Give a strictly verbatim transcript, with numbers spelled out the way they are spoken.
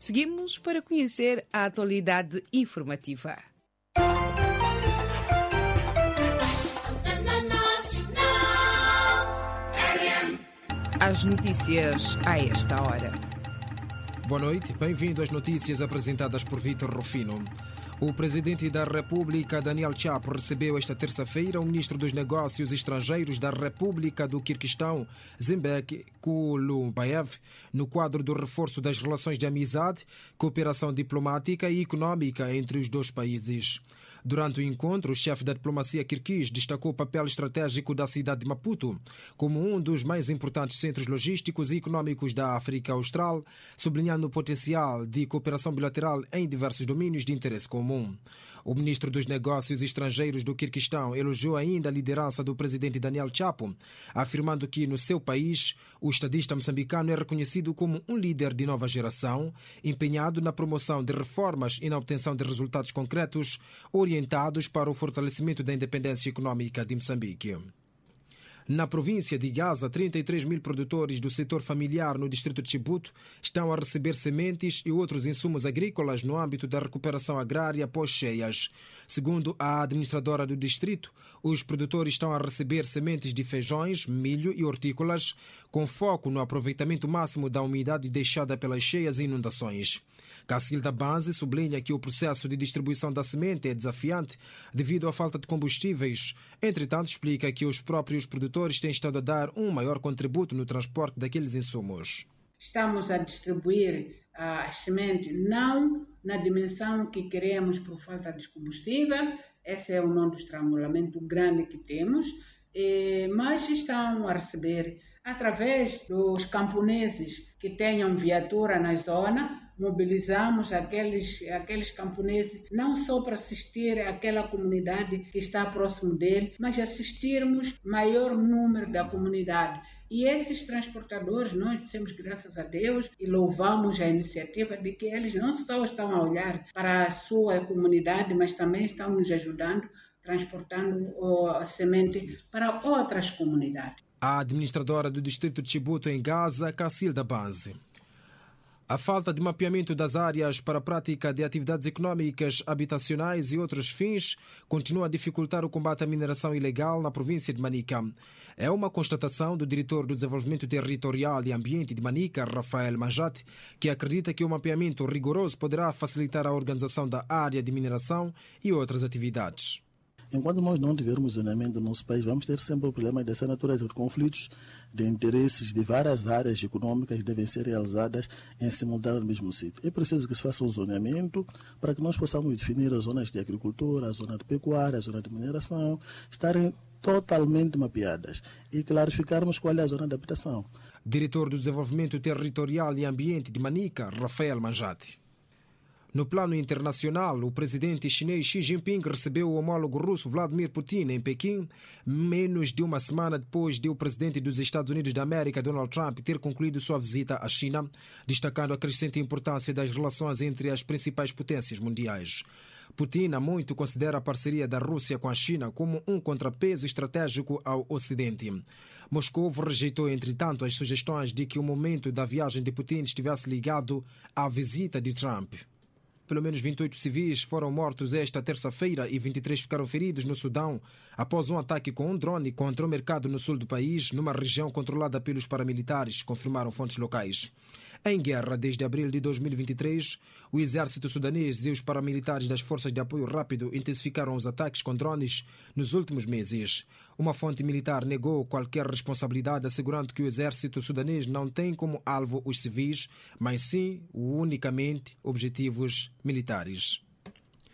Seguimos para conhecer a atualidade informativa. As notícias a esta hora. Boa noite, bem-vindo às notícias apresentadas por Vítor Rufino. O presidente da República, Daniel Chapo, recebeu esta terça-feira o ministro dos Negócios Estrangeiros da República do Quirguistão, Zimbek Kulumbayev, no quadro do reforço das relações de amizade, cooperação diplomática e econômica entre os dois países. Durante o encontro, o chefe da diplomacia quirguiz destacou o papel estratégico da cidade de Maputo como um dos mais importantes centros logísticos e econômicos da África Austral, sublinhando o potencial de cooperação bilateral em diversos domínios de interesse comum. O ministro dos Negócios Estrangeiros do Quirguistão elogiou ainda a liderança do presidente Daniel Chapo, afirmando que no seu país o estadista moçambicano é reconhecido como um líder de nova geração, empenhado na promoção de reformas e na obtenção de resultados concretos orientados para o fortalecimento da independência econômica de Moçambique. Na província de Gaza, trinta e três mil produtores do setor familiar no distrito de Chibuto estão a receber sementes e outros insumos agrícolas no âmbito da recuperação agrária pós-cheias. Segundo a administradora do distrito, os produtores estão a receber sementes de feijões, milho e hortícolas, com foco no aproveitamento máximo da umidade deixada pelas cheias e inundações. Cacilda Banzi sublinha que o processo de distribuição da semente é desafiante devido à falta de combustíveis. Entretanto, explica que os próprios produtores têm estado a dar um maior contributo no transporte daqueles insumos. Estamos a distribuir as sementes não na dimensão que queremos por falta de combustível, esse é o nó do estrangulamento grande que temos, mas estão a receber através dos camponeses que tenham viatura na zona. Mobilizamos aqueles, aqueles camponeses não só para assistir àquela comunidade que está próximo dele, mas assistirmos maior número da comunidade. E esses transportadores, nós dissemos graças a Deus e louvamos a iniciativa de que eles não só estão a olhar para a sua comunidade, mas também estão nos ajudando, transportando a semente para outras comunidades. A administradora do distrito de Chibuto em Gaza, Cacilda Banzi. A falta de mapeamento das áreas para a prática de atividades econômicas, habitacionais e outros fins continua a dificultar o combate à mineração ilegal na província de Manica. É uma constatação do diretor do Desenvolvimento Territorial e Ambiente de Manica, Rafael Manjate, que acredita que o mapeamento rigoroso poderá facilitar a organização da área de mineração e outras atividades. Enquanto nós não tivermos zoneamento no nosso país, vamos ter sempre o problema dessa natureza de conflitos de interesses de várias áreas econômicas que devem ser realizadas em simultâneo no mesmo sítio. É preciso que se faça um zoneamento para que nós possamos definir as zonas de agricultura, a zona de pecuária, a zona de mineração, estarem totalmente mapeadas e clarificarmos qual é a zona de habitação. Diretor do Desenvolvimento Territorial e Ambiente de Manica, Rafael Manjate. No plano internacional, o presidente chinês Xi Jinping recebeu o homólogo russo Vladimir Putin em Pequim, menos de uma semana depois de o presidente dos Estados Unidos da América, Donald Trump, ter concluído sua visita à China, destacando a crescente importância das relações entre as principais potências mundiais. Putin há muito considera a parceria da Rússia com a China como um contrapeso estratégico ao Ocidente. Moscou rejeitou, entretanto, as sugestões de que o momento da viagem de Putin estivesse ligado à visita de Trump. Pelo menos vinte e oito civis foram mortos esta terça-feira e vinte e três ficaram feridos no Sudão após um ataque com um drone contra o mercado no sul do país, numa região controlada pelos paramilitares, confirmaram fontes locais. Em guerra desde abril de dois mil e vinte e três, o exército sudanês e os paramilitares das forças de apoio rápido intensificaram os ataques com drones nos últimos meses. Uma fonte militar negou qualquer responsabilidade, assegurando que o exército sudanês não tem como alvo os civis, mas sim unicamente objetivos militares.